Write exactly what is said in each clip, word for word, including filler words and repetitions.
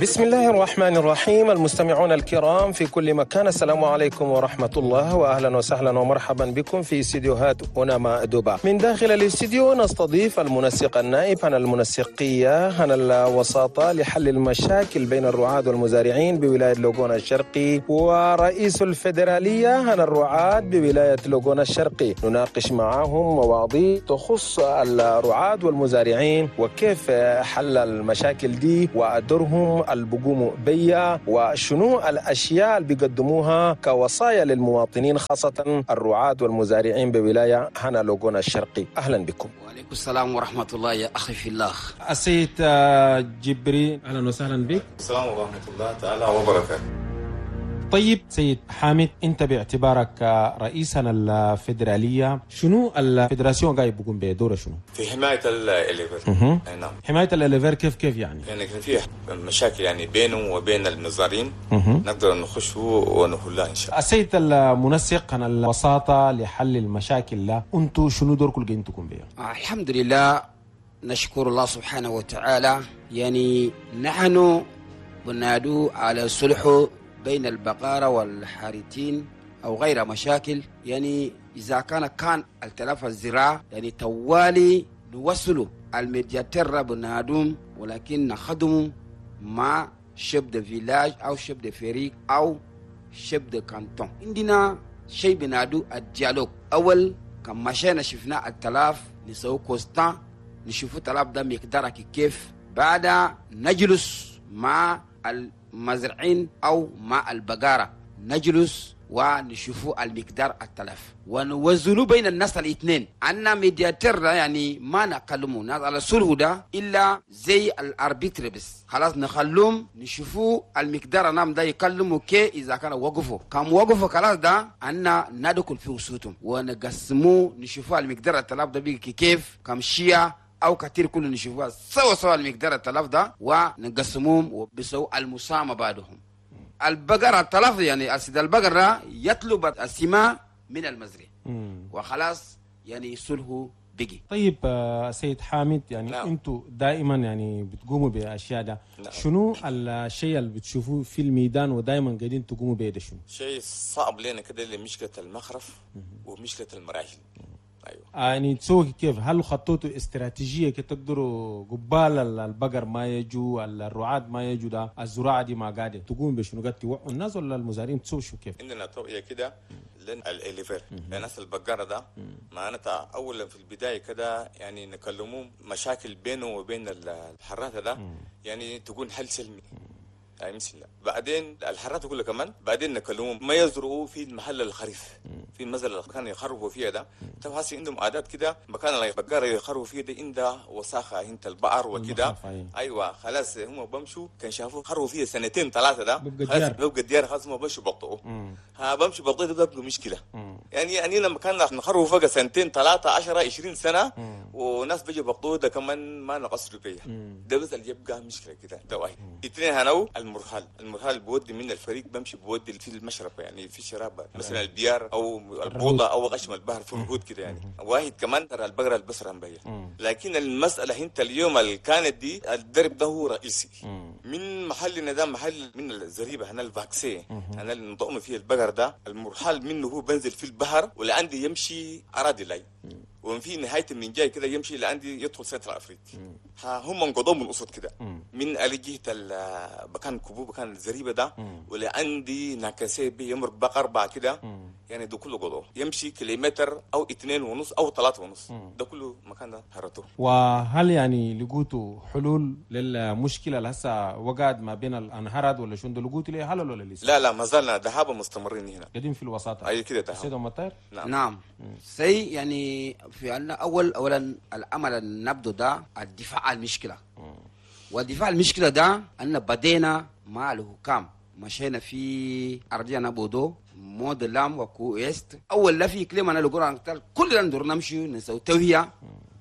بسم الله الرحمن الرحيم. المستمعون الكرام في كل مكان، السلام عليكم ورحمة الله، وأهلا وسهلا ومرحبا بكم في استديوهات أوناما دوبا. من داخل الاستديو نستضيف المنسق النائب عن المنسقية عن الوساطة لحل المشاكل بين الرعاة والمزارعين بولاية لوغونا الشرقي، ورئيس الفيدرالية عن الرعاة بولاية لوغونا الشرقي. نناقش معهم مواضيع تخص الرعاة والمزارعين وكيف حل المشاكل دي ودورهم البقوم بيا، وشنو الأشياء اللي بيقدموها كوصايا للمواطنين خاصة الرعاة والمزارعين بولاية هنا لوغونا الشرقي. أهلا بكم. وعليكم السلام ورحمة الله يا أخي في الله. السيد جبري، أهلا وسهلا بك. السلام ورحمة الله تعالى وبركاته. طيب سيد حامد، انت باعتبارك رئيسنا الفيدرالية، شنو الفيدراسيون قاعد بيقوم بدوره شنو؟ في حماية الاليفر. نعم. حماية الاليفر كيف كيف يعني؟ يعني كان في مشاكل يعني بينه وبين المزارعين، نقدر نخش ونحلها ان شاء الله. السيد المنسق عن الوساطة لحل المشاكل، لا انتم شنو دوركم اللي تقوم بها؟ آه الحمد لله، نشكر الله سبحانه وتعالى. يعني نحن بنادو على الصلح بين البقارة والحارتين أو غير مشاكل. يعني إذا كان كان التلف الزراعة يعني توالي نوصلوا الميدياتير بنادوم، ولكن نخدموا مع شب دي فيلاج أو شب دي فريق أو شب دي كانتون. عندنا شيء بنادو الديالوج. أول كان مشينا شفنا التلاف نسوي كوستان، نشوفوا التلاف ده مقدارك كيف، بعد نجلس مع المزرعين أو مع البقارة، نجلس ونشوفوا المقدار التلف ونوزنوا بين الناس الاثنين. عنا ميدياتير يعني ما نكلموا ناس على الصلح ده إلا زي الاربيتر بس، خلاص نخلوهم نشوفوا المقدار نام ده يكلموا كي إذا كانوا وقفوا كم وقفوا خلاص ده عنا ندخل في وسطهم ونقسموا نشوفوا المقدار التلف ده بيجي كيف كم شيء أو كثير كله نشوفها سوا سوا المقدار التلف ده ونقسموهم وبسوا المسامة بعدهم. البقرة التلف يعني السيد البقرة يطلب السماء من المزرعة وخلاص يعني صلحه بيجي. طيب سيد حامد، يعني نعم. انتوا دائما يعني بتقوموا باشياء ده، نعم. شنو الشيء اللي بتشوفوه في الميدان ودائما قاعدين تقوموا به ده شنو؟ شيء صعب لنا كده اللي مشكلة المخرف ومشكلة المراحل. ايوه يعني تسوي كيف؟ هل خططوا استراتيجيه كي تقدروا قبال البقر ما يجوا الرعاة ما يجوا ده الزراعه دي ما قاعده تقوم بشنو؟ قاعد توعوا الناس ولا المزارعين تسوي شو كيف؟ عندنا توعيه كده لنا الاليفير لناس البقره ده معناتها اولا في البدايه كده يعني نكلموهم مشاكل بينه وبين الحراثه ده يعني تكون حل سلمي. يعني مثل بعدين الحرات كلها كمان بعدين نكلمهم ما يزرعوا في المحل الخريف في المزرعه اللي كانوا يخربوا فيها ده. طب هسه عندهم عادات كده مكان اللي البقره يخربوا فيه ده عنده وساخه انت البقر وكده. ايوه خلاص هم بمشوا كان شافوا خربوا فيها سنتين ثلاثه ده خلاص بيبقى ديار خلاص ما بمشوا بقطعوا. ها بمشوا بقطعوا ده بيبقى مشكله. يعني يعني لما كان نخربوا فوق سنتين ثلاثه عشرة عشرين سنه وناس بيجوا بقطعوا ده كمان ما نقصروا فيها. ده بس اللي يبقى مشكله كده ده واحد. اثنين هنو المرحال المرحال بودي من الفريق بمشي بودي في المشرب يعني في شراب مثلا البيار او البوضه او غشم البحر في الهود كده يعني. واحد كمان ترى البقره البصره مبين. لكن المساله انت اليوم اللي كانت دي الدرب ده هو رئيسي من محلنا ده محل من الزريبه هنا الفاكسي انا اللي نطقم فيه البقر ده. المرحال منه هو بنزل في البحر ولعندي يمشي اراضي لي ومن في نهايه من جاي كده يمشي لعندي يدخل سنترال افريقيا. ها هم انقضوا من الاسود كده من الجهه المكان كبوب مكان الزريبه ده ولعندي ناكاسي بيمرق بقر بعد كده يعني ده كله قضوه يمشي كيلومتر او اثنين ونص او ثلاثة ونص ده كله مكان ده هرته. وهل يعني لقيتوا حلول للمشكله اللي هسه وقعت ما بين الانهرات ولا شو ده لقيتوا ليه حل ولا لسه؟ لا لا ما زالنا ذهابا مستمرين هنا قاعدين في الوساطه. اي كده ذهاب سيد مطير. نعم, نعم. سي يعني في عندنا اول اولا العمل النبض ده الدفاع عن المشكله والدفاع عن المشكله ده ان بدينا مع الحكام مشينا في ارضينا بودو مود لام وكويست. اول لا في كلمه انا لقران كلنا ندور نمشي نسوي توهيه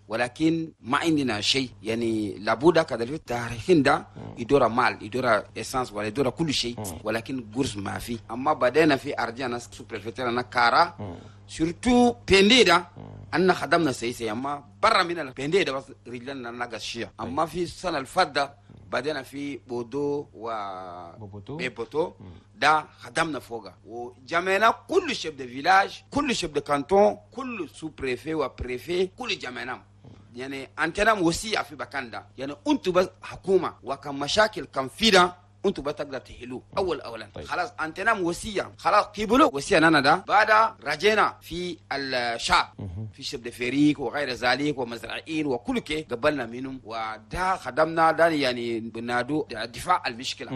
ولكن ما عندنا شيء يعني لابد كذا في التاريخين ده يدور مال يدور اسانس ولا يدور كل شيء ولكن قرص ما في. اما بدينا في ارضينا سوبرفيتيرنا كارا سورتو بنديدا أن خدمنا سيسي أما برا من البنديدا بس رجلنا نقص شيء. أما في السنة الفضة بدينا في بودو و بوبوتو بيبوتو ده خدمنا فوقها، وجمعنا كل شيف دي فيلاج، كل شيف دي كانتون، كل سو بريفي وبريفي، كل جمعنا. يعني انتنا وسيع في مكان ده، يعني انتوا بس حكومه وكان مشاكل كان في ده انتوا بتقدر تحلوه اول اولا. طيب. خلاص انتنا وسيع، خلاص قبلوا وسيع لنا ده، بعد رجينا في الشعب في شبه فريق وغير ذلك ومزرعين وكل كي قبلنا منهم، وده خدمنا ده يعني بنادو دفاع المشكله.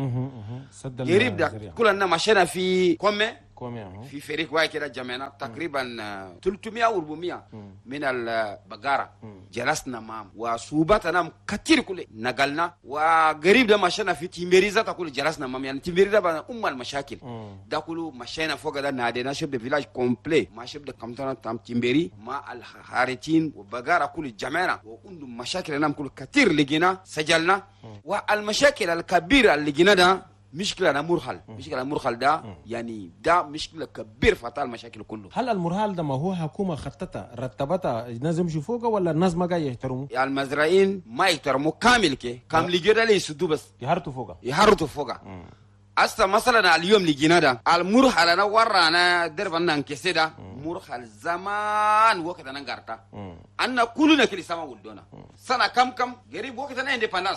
سد قريب ده كلنا مشينا في كومه كومي في فريق واحد كده جمعنا تقريبا ثلاثمية و أربعمية من البقارة، جلسنا معهم وصوباتنا كثير كله نقلنا. وقريب ده مشينا في تيمبريزا تقول جلسنا معهم، يعني تيمبريزا بقى أم المشاكل ده كله مشينا فوق ده نادينا شبه فيلاج كومبلي ما شبه كمتنا تام تيمبري مع الحارتين وبقارة كل جمعنا، وعندهم مشاكل نام كل كثير لقينا سجلنا. والمشاكل الكبيرة اللي لقينا ده مشكلة مرحل، مشكلة مرحل ده يعني ده مشكلة كبير فتاة المشاكل كله. هل المرحل ده ما هو حكومة خطتها رتبتها الناس يمشوا فوقها ولا الناس ما قاعد يحترموا؟ يعني المزرعين ما يحترموا كامل كي كامل لقينا لي يسدوا بس يهرتوا فوقها يهرتوا فوقها. أصلا مثلا اليوم لقينا ده المرحل أنا ورانا دربنا انكسي ده مرحل زمان وقت أنا قرطة أنا كلنا كل سما ولدونا سنة كم كم قريب وقت أنا اندبندنس.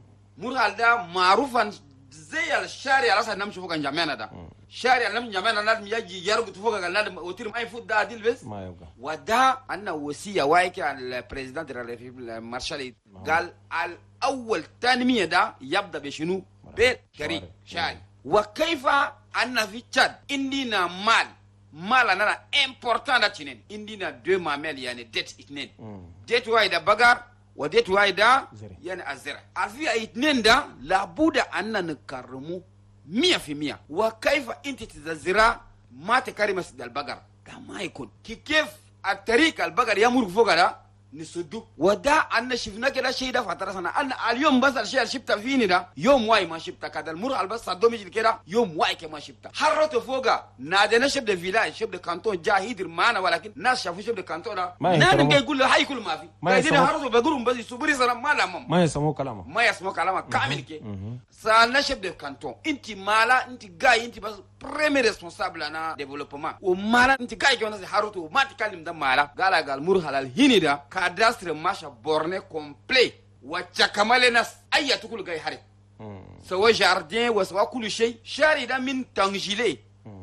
مرحل ده معروفا زي الشارع لسه نمشي فوق جمعنا ده، شارع نمشي جمعنا لازم يجي يرقد فوق قال وتير ما يفوت ده ديل بس ما يبقى. وده أنا وصية وايك البريزيدنت المارشال قال الأول تنمية ده يبدأ بشنو؟ بيت كريم شارع. وكيف أن في تشاد عندنا مال مال أنا إمبورتان ده تنين عندنا دو مامل يعني ديت اثنين ديت وايد بقر وديت وايدا يعني الزرع عارفين اثنين ده لابد ان نكرمه مية في مية. وكيف انت تزرع ما تكرم مسجد البقر كما يكون كيف الطريق البقر يمر فوق ده نسدو. وده أن شفنا كده شيء ده فترسنا أن اليوم بس الشيء اللي شفته فيني ده يوم واي ما شفته كذا المرة بس صدومي كده يوم واي كما شفته حرته فوقه نادينا شفت الفيلاج شفت الكانتون جا هيدر معنا ولكن ناس شافوا شفت الكانتون ده نادم جاي يقول له هاي كل ما في قاعدين حرته بقولهم بس يصبري سلام ما لهم ما يسمعوا كلامه ما يسمعوا كلامه كامل كي سالنا شفت الكانتون انت مالا انت جاي انت بس بريمي ريسبونسابل انا ديفلوبمون ومالا انت جاي كمان حرته ما تكلم ده مالا قال قال مرة الهيني ده cadastre masha borné complet وتشكمل ناس اي تقول جاي حري سواء جاردين وسواء كل شيء شاري ده من تنجيلي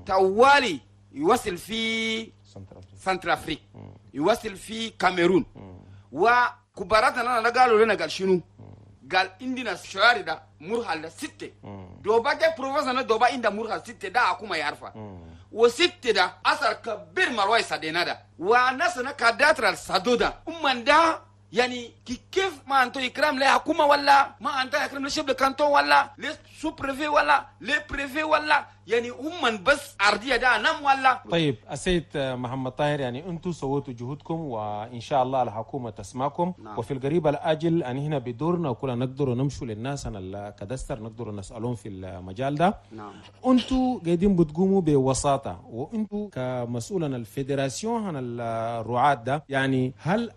توالي يوصل في سنتر افريقيا يوصل في كاميرون وكباراتنا انا قالوا لنا قال شنو قال عندنا شاري ده مرحله ستة دوبا جا بروفيسور دوبا عند مرحله ستة ده حكومه يعرفها وستة ده اثر كبير مرواي سدينا ده وناسنا كاداتر السدوده امن ده يعني كيف ما انتو اكرام لا حكومه ولا ما انت اكرام لشبه كانتون ولا لي سو بريفي ولا لي بريفي ولا يعني هم بس ارضيه ده نم ولا. طيب السيد محمد طاهر يعني انتم سويتوا جهودكم وان شاء الله الحكومه تسمعكم. نعم. وفي القريب الاجل ان هنا بدورنا وكلنا نقدر نمشوا للناس انا الكدستر نقدر نسالهم في المجال ده. نعم. انتم قاعدين بتقوموا بوساطه وانتم كمسؤول عن الفيدراسيون عن الرعاة ده يعني هل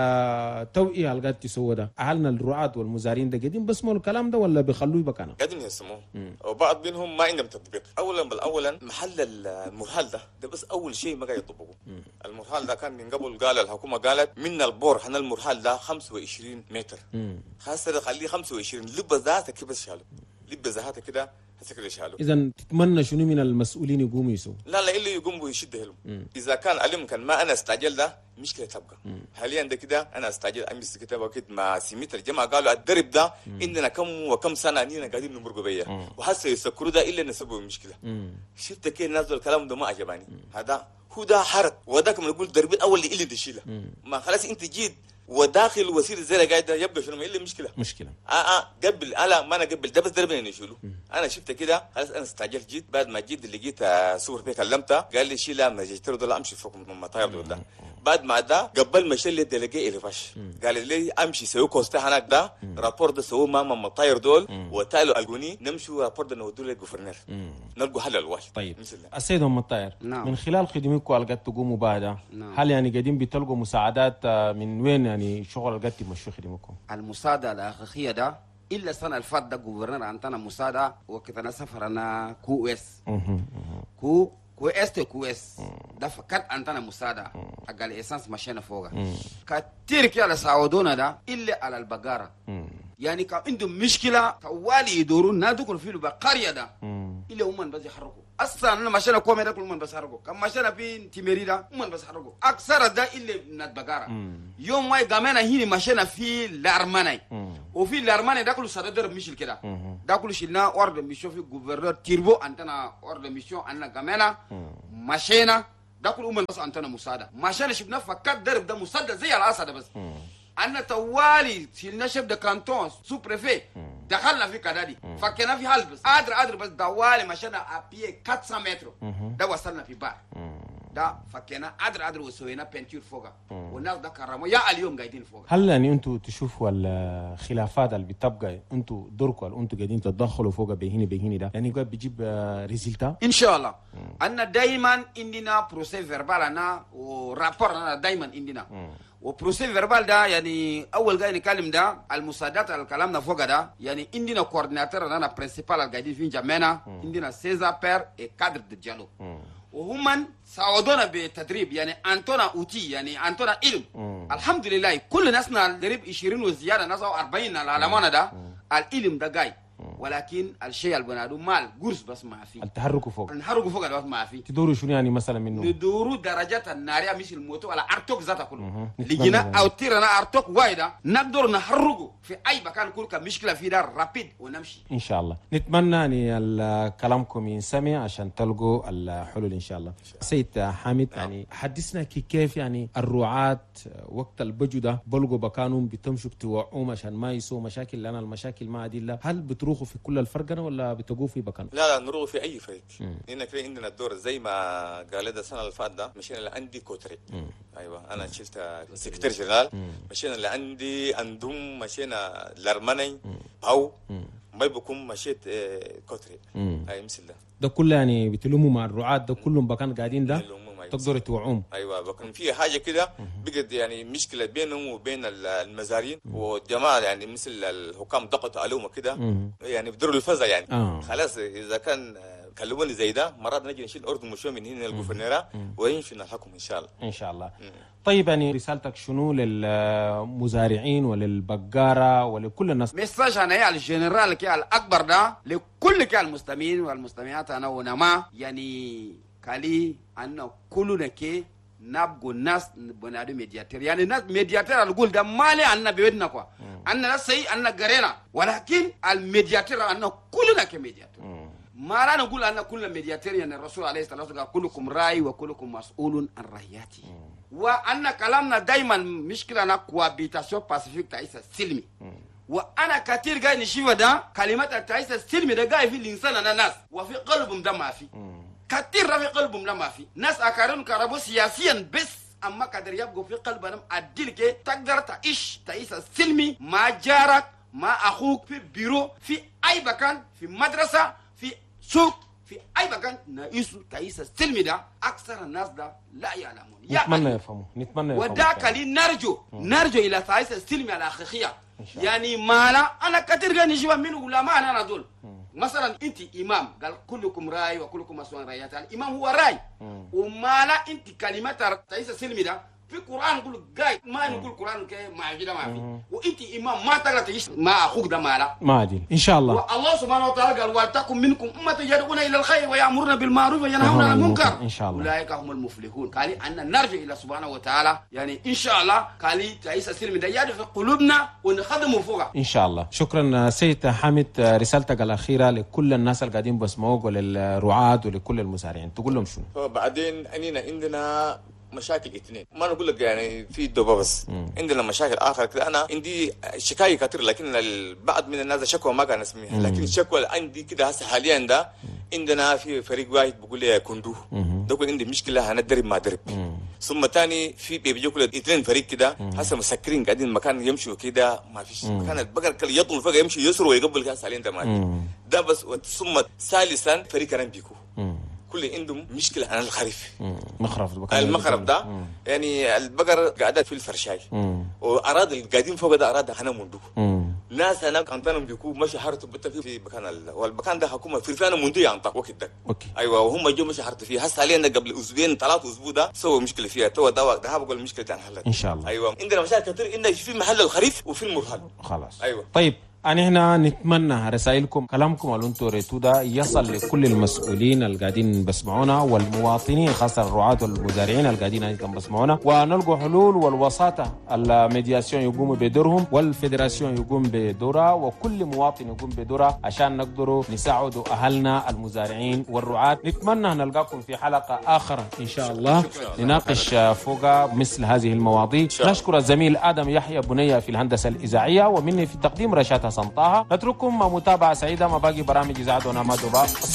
التوعيه اللي قاعد تسووا ده اهلنا الرعاة والمزارعين ده قاعدين بسمعوا الكلام ده ولا بيخلوه بكانه؟ قاعدين يسمعوه وبعض منهم ما عندهم تطبيق. اولا بالاولا محل المرحال ده ده بس اول شيء ما قاعد يطبقوه. المرحال ده كان من قبل قال الحكومه قالت من البور حنا المرحال ده خمسة وعشرين متر خاصه خليه خمسة وعشرين لبه ذاته كده شالوا لبه ذاته كده هسه كده شالوا. اذا تتمنى شنو من المسؤولين يقوموا يسووا؟ لا لا اللي يقوموا يشد حيلهم. اذا كان علم كان ما انا استعجل ده مشكله تبقى. مم. حاليا ده كده انا استعجل امس كده وقت مع سميت الجماعه قالوا الدرب ده عندنا كم وكم سنه اننا قاعدين نمرق بيها وهسه يسكروا ده الا نسبوا المشكله. شفت كيف نازل الكلام ده ما عجباني. هذا هو ده حرق وذاك ما نقول درب الاول اللي اللي تشيله ما خلاص انت جيت وداخل وسير الزرع قاعد يبقى شنو ايه المشكله؟ مشكله اه اه قبل انا ما انا قبل ده بس دربنا نشيله. انا شفت كده خلاص انا استعجلت جيت بعد ما جيت اللي لقيت سور بيه كلمته قال لي شيلها ما جيت له امشي فوق من المطاير ده. بعد ما ده قبل ما يشيل الديليجي اللي فاش قال لي امشي سوي كوستا هناك ده رابور ده سووا ماما المطاير دول وتالوا القوني نمشوا رابور ده نودوا للجوفرنر نلقوا حل الواحد. طيب السيد محمد طاهر نعم. من خلال خدمتكم اللي قاعد تقوموا بها نعم. هل يعني قاعدين بتلقوا مساعدات من وين يعني شغل اللي قاعد تمشوا خدمتكم؟ المساعده الاخيره ده الا السنه اللي فاتت ده جوفرنر عندنا مساعده وكتنا سفرنا كو اس كو كو اس كو اس ده فكرت عندنا مساعده قال اساس مشينا فوقها كتير كده سعودونا ده الا على البقره يعني كان عندهم مشكله طوالي يدورون نادكم في البقريه ده الا هم بس يحركوا اصلا انا مشينا كومي ده كل من بس يحركوا كان مشينا في تيميري ده هم بس يحركوا اكثر ده الا من البقره يوم ما جامنا هنا مشينا في الارماني وفي الارماني ده كله صدر مشل كده ده كله شلنا اورد ميشن في غوفرنور تيربو عندنا اورد ميشن عندنا جامنا مشينا ده كله هم بس عندنا مساعده مشينا شفنا فكات درب ده مساعده زي الاسد بس أنا توالي شلنا شيف ده كانتون سو بريفي دخلنا في كدادي فكنا في حال بس قادر قادر بس دوالي مشينا أبيه أربعمية متر ده وصلنا في بار ده فكنا قادر قادر وسوينا بنتير فوقها والناس ده كرموا يا اليوم قاعدين فوقها. هل يعني أنتوا تشوفوا الخلافات اللي بتبقى أنتوا دوركم اللي أنتوا قاعدين تتدخلوا فوقها بهيني بهيني ده يعني قاعد بيجيب ريزلتا؟ إن شاء الله. أنا دايما عندنا بروسيس فيربال أنا ورابور أنا دايما عندنا. وبروسيس فيربال ده يعني اول جاي نتكلم ده المساعدات على كلامنا فوق ده يعني عندنا كورديناتور انا برينسيبال قاعدين في جمعنا عندنا سيزا بير اي كادر دي ديالوج وهم ساعدونا بالتدريب يعني انتونا اوتي يعني انتونا علم الحمد لله كل ناسنا دريب عشرين وزياده ناس أربعين على العلمانه ده العلم ده جاي ولكن الشيء اللي بنادو مال قرص بس ما في التحرك فوق التحرك فوق ده ما في تدوروا شنو يعني مثلا منه ندوروا درجات الناريه مش الموتو على ارتوك ذاته كله لجينا او تيرنا ارتوك وايده نقدر نحرقه في اي مكان كل كمشكله في دار رابيد ونمشي ان شاء الله. نتمنى ان كلامكم ينسمع عشان تلقوا الحلول ان شاء الله. سيد حامد يعني حدثنا كيف يعني الرعاة وقت البجو ده بلقوا بكانهم بتمشوا بتوعوهم عشان ما يسووا مشاكل لنا المشاكل ما عديله هل بتروحوا في كل الفرقنا ولا بتقوا في بكان؟ لا لا نروح في اي فريق. هنا كده عندنا الدور زي ما قال ده السنه اللي فاتت ده مشينا لعندي كوتري. ايوه انا شلت سكرتير جنرال مشينا لعندي اندوم مشينا لارماني باو ما بكون مشيت كوتري اي مثل ده ده كله يعني بتلموا مع الرعاة ده كلهم بكان قاعدين ده تقدروا توعوهم. ايوه بكون في حاجه كده بقت يعني مشكله بينهم وبين المزارين والجماعه يعني مثل الحكام ضغطوا عليهم كده يعني بدروا الفزع يعني آه. خلاص اذا كان كلموني زي ده مرات نجي نشيل اردن مشوه من هنا الجوفرنيره ويمشي الحكم ان شاء الله ان شاء الله. مم. طيب يعني رسالتك شنو للمزارعين وللبقاره ولكل الناس؟ مساج انا يا الجنرال كي الاكبر ده لكل كي المستمعين والمستمعات انا ونما يعني كالي أن كلنا كي نبغى الناس بنادو ميدياتير يعني الناس ميدياتير القول ده مالي أننا بيدنا كوا أننا سي أننا قرينا ولكن الميدياتير أننا كلنا كميدياتير ما لا نقول أن كل ميدياتير يعني الرسول عليه الصلاة والسلام كلكم راي وكلكم مسؤول عن رعيته وأن كلامنا دايما مشكلة أنا كوابيتاسيون باسيفيك تعيس السلمي وانا كثير جاي نشوف ده كلمات التعيس السلمي ده جاي في الانسان انا ناس وفي قلبهم ده ما في كثير في قلبهم لا ما في ناس اكارون كربو سياسيا بس اما قدر يبقوا في قلبهم اديلك تقدر تعيش تعيش السلمي مع جارك مع اخوك في بيرو في اي مكان في مدرسه في سوق في اي مكان نعيش تعيش السلمي ده اكثر الناس ده لا يعلمون نتمنى يفهموا نتمنى يفهموا وذاك اللي نرجو نرجو الى تعيش السلمي الحقيقيه يعني مالا انا كثير جاي نشوف منه علماء انا دول مثلا انت امام قال كلكم راي وكلكم مسؤول رايات الامام هو راي ومالا انت كلمات تعيس السلمي ده في القران يقول جاي ما نقول القران كي ما في ده ما في وانت امام ما تقدر تعيش مع اخوك ده مالا ما عادل ان شاء الله. والله سبحانه وتعالى قال ولتكن منكم امه يدعون الى الخير ويامرون بالمعروف وينهون عن المنكر ان شاء الله اولئك هم المفلحون. قال ان نرجع الى سبحانه وتعالى يعني ان شاء الله قال تعيس السلمي ده يد في قلوبنا ونخدمه فوق ان شاء الله. شكرا سيد حامد. رسالتك الاخيره لكل الناس اللي قاعدين بسمعوك وللرعاة ولكل المزارعين تقول لهم شنو؟ بعدين اننا عندنا مشاكل اثنين ما نقول لك يعني في الدوبه بس مم. عندنا مشاكل اخر كده انا عندي شكاية كثير لكن البعض من الناس شكوى ما كان اسميها لكن الشكوى عندي كده هسه حاليا ده عندنا في فريق واحد بقول لي كندو ده كل عندي مشكله هندرب ما درب ثم ثاني في بيجوا كل اثنين فريق كده هسه مسكرين قاعدين مكان يمشوا كده ما فيش مكان البقر كل يطول فوق يمشي يسر ويقبل كاس عليه ده ما ده بس ثم ثالثا فريق كان بيكو كل عندهم مشكله عن الخريف مخرف المخرف ده مم. يعني البقر قاعده في الفرشاي واراضي اللي قاعدين فوق ده اراضي انا مندوب ناس هناك عندهم بيكون مشي حرته بتا في مكان ال... والمكان ده حكومه في فعلا منذ ينطق وقت ده. اوكي ايوه وهم جو مشي حرته فيه هسه علينا قبل اسبوعين ثلاث اسبوع ده سووا مشكله فيها تو ده ده بقول المشكله دي انحلت ان شاء الله. ايوه عندنا مشاكل كثير انه في محل الخريف وفي المرهل. خلاص ايوه طيب أنا هنا نتمنى رسائلكم كلامكم اللي انتم ريتوه ده يصل لكل المسؤولين اللي قاعدين بسمعونا والمواطنين خاصة الرعاة والمزارعين اللي قاعدين ايضا بسمعونا ونلقوا حلول والوساطة الميدياسيون يقوموا بدورهم والفيدراسيون يقوم بدورها وكل مواطن يقوم بدورها عشان نقدروا نساعدوا أهلنا المزارعين والرعاة. نتمنى نلقاكم في حلقة آخرة إن شاء الله نناقش فوق مثل هذه المواضيع. نشكر الزميل آدم يحيى بنية في الهندسة الإذاعية ومني في التقديم رشاد حسن طه. نترككم متابعة سعيدة مع باقي برامج إذاعة ونما دوبا.